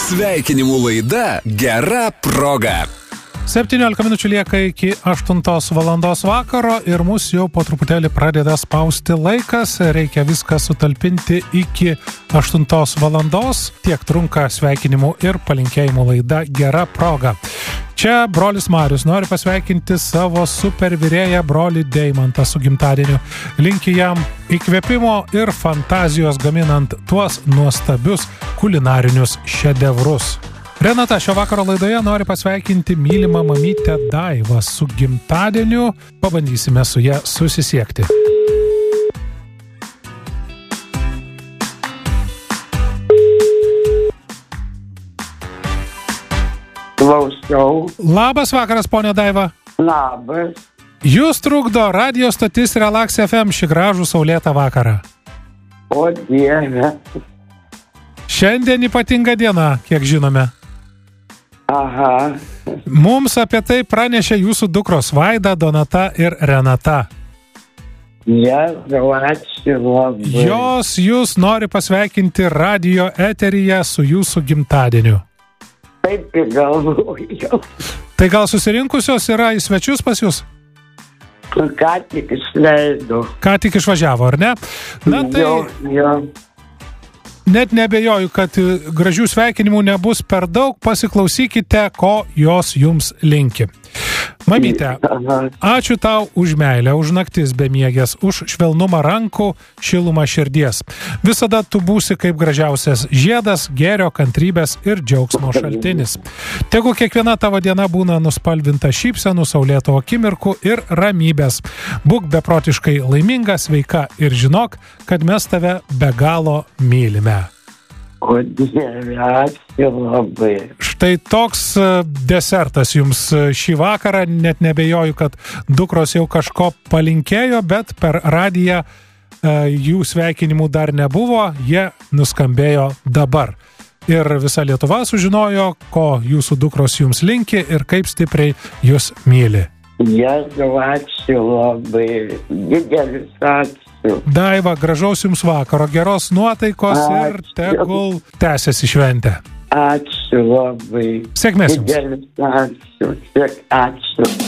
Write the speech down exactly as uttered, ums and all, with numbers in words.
Sveikinimų laida Gera proga. septyniolika minučių lieka iki aštuntos valandos vakaro ir mus jau po truputėlį pradeda spausti laikas. Reikia viską sutalpinti iki aštuntos valandos. Tiek trunka sveikinimų ir palinkėjimų laida Gera proga. Čia brolis Marius nori pasveikinti savo super vyrėją brolį Deimantą su gimtadieniu. Linki jam įkvėpimo ir fantazijos gaminant tuos nuostabius kulinarinius šedevrus. Renata šio vakaro laidoje nori pasveikinti mylimą mamytę Daivą su gimtadieniu. Pabandysime su ja susisiekti. Klausau. Labas vakaras, ponia Daiva. Labas. Jūs trukdo radio stotis Relax F M šį gražų saulėtą vakarą. O Dieve. Šiandien ypatinga diena, kiek žinome. Aha. Mums apie tai pranešė jūsų dukros Vaida, Donata ir Renata. Jėzau, ačiū labai. Jos jūs nori pasveikinti radio eteryje su jūsų gimtadieniu. Taip ir galvojau. Tai gal susirinkusios yra į svečius pas jūs? Ką tik išleidau. Ką tik išvažiavo, ar ne? Na tai Jo, jo. net nebejoju, kad gražių sveikinimų nebus per daug. Pasiklausykite, ko jos jums linki. Mamyte, Aha. ačiū tau už meilę, už naktis bemiegės, už švelnumą rankų, šilumą širdies. Visada tu būsi kaip gražiausias žiedas, gėrio, kantrybės ir džiaugsmo šaltinis. Tegu kiekviena tavo diena būna nuspalvinta šypsenų, saulėto akimirkų ir ramybės. Būk beprotiškai laiminga, sveika ir žinok, kad mes tave be galo mylime. O Dieve, ačiū labai. Štai toks desertas jums šį vakarą, net nebejoju, kad dukros jau kažko palinkėjo, bet per radiją jų sveikinimų dar nebuvo, jie nuskambėjo dabar. Ir visa Lietuva sužinojo, ko jūsų dukros jums linki ir kaip stipriai jūs myli. Jėzau, ačiū labai. Didelis ačiū. Daiva, gražaus jums vakaro, geros nuotaikos ir Ačiū. tegul tęsiasi šventė. Ačiū labai. Sėkmės jums. Didelis ačiū. Tiek ačiū.